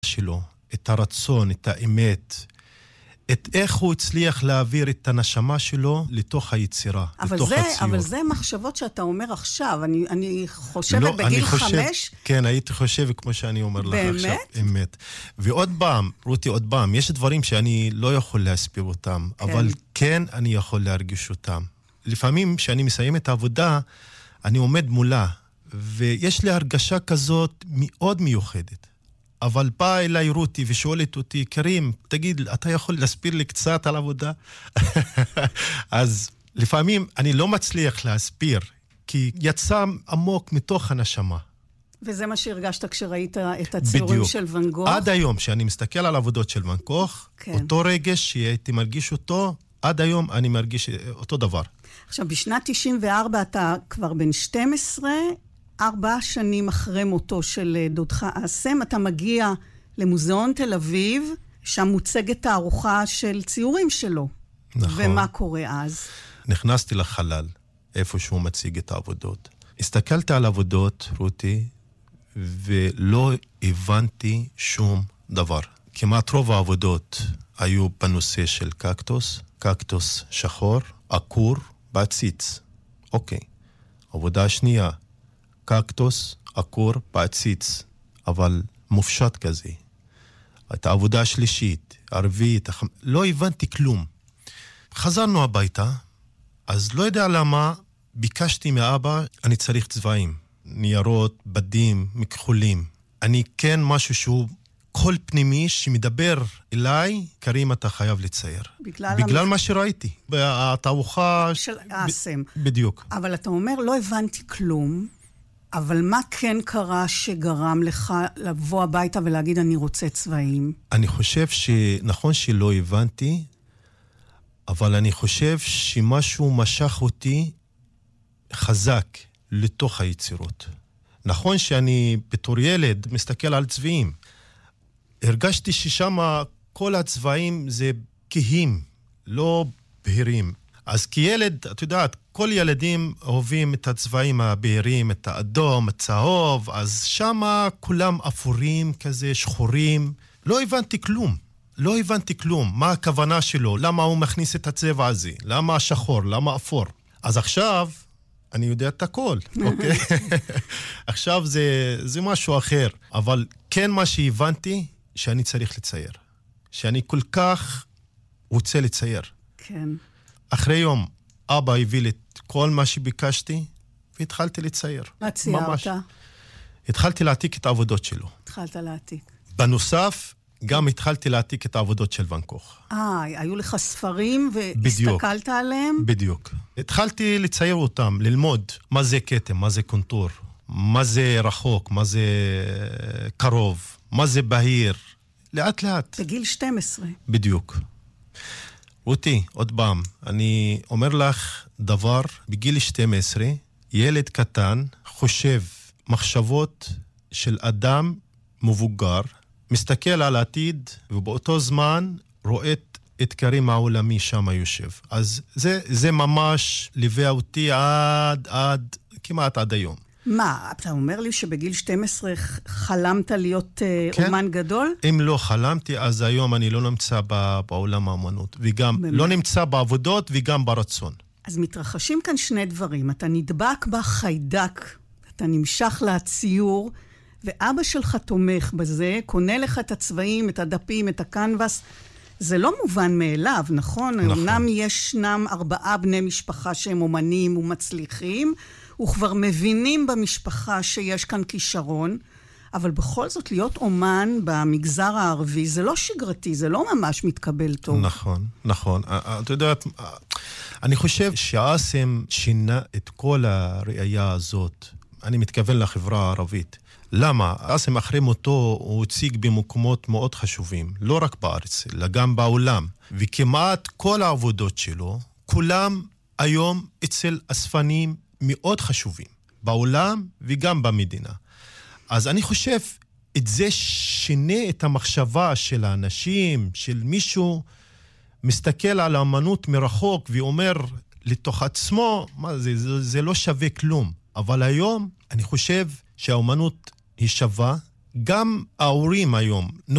שלו, את הרצון, את האמת, את איך הוא הצליח להעביר את הנשמה שלו לתוך היצירה, לתוך הציור. אבל זה מחשבות שאתה אומר עכשיו. אני חושבת בגיל 5... כן, הייתי חושב כמו שאני אומר לך עכשיו. אמת? ועוד פעם, רותי, עוד פעם, יש דברים שאני לא יכול להסביר אותם, אבל כן אני יכול להרגיש אותם. לפעמים כשאני מסיים את העבודה, אני עומד מולה, ויש לי הרגשה כזאת מאוד מיוחדת. אבל באה אליי רותי ושואלת אותי, קרים, תגיד, אתה יכול להסביר לי קצת על עבודה? אז לפעמים אני לא מצליח להסביר, כי יצא עמוק מתוך הנשמה. וזה מה שהרגשת כשראית את הציורים של ואן גוך? עד היום, כשאני מסתכל על העבודות של ואן גוך, אותו רגש שהייתי מרגיש אותו, עד היום אני מרגיש אותו דבר. עכשיו, בשנת 94 אתה כבר בן 12, 4 שנים אחרי מותו של דודך אסם, אתה מגיע למוזיאון תל אביב, שם מוצגת תערוכה של ציורים שלו. נכון. ומה קורה אז? נכנסתי לחלל, איפה שהוא מציג את העבודות. הסתכלתי על העבודות, רותי, ולא הבנתי שום דבר. כמעט רוב העבודות היו בנושא של קקטוס שחור, עקור, בעציץ. אוקיי. עבודה השנייה, קקטוס, עקור, בעציץ, אבל מופשט כזה. את העבודה השלישית, הרביעית, לא הבנתי כלום. חזרנו הביתה, אז לא יודע למה, ביקשתי מאבא, אני צריך צבעים, ניירות, בדים, מכחולים. אני כן משהו שהוא קול פנימי שמדבר אליי, קרים אתה חייב לצייר. בגלל מה שראיתי. התערוכה... של אסם. בדיוק. אבל אתה אומר, לא הבנתי כלום, אבל מה כן קרה שגרם לך לבוא הביתה ולהגיד, אני רוצה צבעים? אני חושב שנכון שלא הבנתי, אבל אני חושב שמשהו משך אותי חזק לתוך היצירות. נכון שאני בתור ילד מסתכל על צבעים. הרגשתי ששם כל הצבעים זה כהים, לא בהירים. אז כילד, את יודעת, כל ילדים אוהבים את הצבעים הבהירים, את האדום, הצהוב, אז שם כולם אפורים כזה, שחורים. לא הבנתי כלום. מה הכוונה שלו? למה הוא מכניס את הצבע הזה? למה השחור? למה אפור? אז עכשיו אני יודע את הכל, אוקיי? עכשיו זה משהו אחר. אבל כן מה שהבנתי, שאני צריך לצייר. שאני כל כך רוצה לצייר. כן. אחרי יום, אבא הביא לי את כל מה שביקשתי, והתחלתי לצייר. מה ציירת? התחלתי להעתיק את העבודות שלו. התחלת להעתיק. בנוסף, גם התחלתי להעתיק את העבודות של ואן גוך. היו לך ספרים והסתכלת עליהם? בדיוק. התחלתי לצייר אותם, ללמוד מה זה כתם, מה זה קונטור, מה זה רחוק, מה זה קרוב, מה זה בהיר. לאט לאט. בגיל 12. בדיוק. רותי, עוד פעם, אני אומר לך דבר, בגיל 12, ילד קטן חושב מחשבות של אדם מבוגר, מסתכל על העתיד, ובאותו זמן רואה את קרים העולמי שם יושב. אז זה ממש ליווה אותי כמעט עד היום. מה, אתה אומר לי שבגיל 12 חלמת להיות אומן גדול? אם לא חלמתי, אז היום אני לא נמצא בעולם האמנות, וגם לא נמצא בעבודות וגם ברצון. אז מתרחשים כאן שני דברים. אתה נדבק בחיידק, אתה נמשך לציור, ואבא שלך תומך בזה, קונה לך את הצבעים, את הדפים, את הקנבס. זה לא מובן מאליו, נכון? אמנם ישנם 4 בני משפחה שהם אומנים ומצליחים, וכבר מבינים במשפחה שיש כאן כישרון, אבל בכל זאת להיות אומן במגזר הערבי זה לא שגרתי, זה לא ממש מתקבל טוב. נכון. אתה יודעת, אני חושב שאסם שינה את כל הראייה הזאת. אני מתכוון לחברה הערבית. למה? אסם אחרי מותו הוא הציג במקומות מאוד חשובים, לא רק בארץ, אלא גם בעולם. וכמעט כל העבודות שלו, כולם היום אצל אספנים מאוד חשובים, בעולם וגם במדינה. אז אני חושב, את זה שינה את המחשבה של האנשים, של מישהו מסתכל על האמנות מרחוק ואומר לתוך עצמו, מה זה לא שווה כלום. אבל היום אני חושב שהאמנות היא שווה, גם ההורים היום